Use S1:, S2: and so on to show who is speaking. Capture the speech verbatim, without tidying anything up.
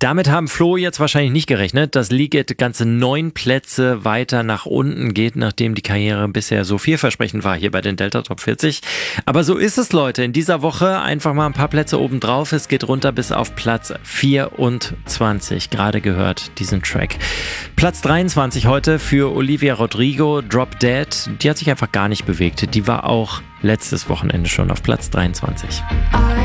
S1: Damit haben Flo jetzt wahrscheinlich nicht gerechnet, dass Liget ganze neun Plätze weiter nach unten geht, nachdem die Karriere bisher so vielversprechend war hier bei den Delta Top vierzig. Aber so ist es, Leute. In dieser Woche einfach mal ein paar Plätze oben drauf. Es geht runter bis auf Platz vierundzwanzig. Gerade gehört diesen Track. Platz dreiundzwanzig heute für Olivia Rodrigo, Drop Dead. Die hat sich einfach gar nicht bewegt. Die war auch letztes Wochenende schon auf Platz dreiundzwanzig.